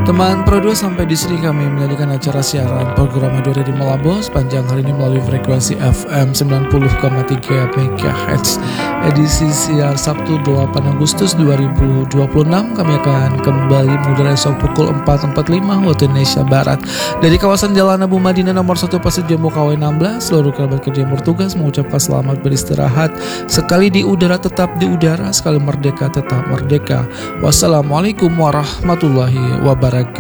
Teman Pro 2, sampai di sini kami menyajikan acara siaran program Radio Ready Malabo sepanjang hari ini melalui frekuensi FM 90,3 MHz. Edisi siar Sabtu 8 Agustus 2026. Kami akan kembali mengudara esok pukul 4.45 waktu Indonesia Barat dari kawasan Jalan Abu Madinah nomor 1 Pasir Jambu KW 16. Seluruh kerabat kerja yang bertugas mengucapkan selamat beristirahat. Sekali di udara tetap di udara, sekali merdeka tetap merdeka. Wassalamualaikum warahmatullahi wabarakatuh.